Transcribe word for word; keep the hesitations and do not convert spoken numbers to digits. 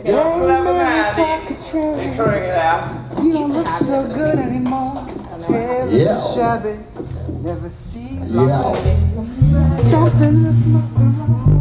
You're a clever man. You're clearing it out. You don't look so good anymore. Yeah. Shabby. Never see Yeah. something.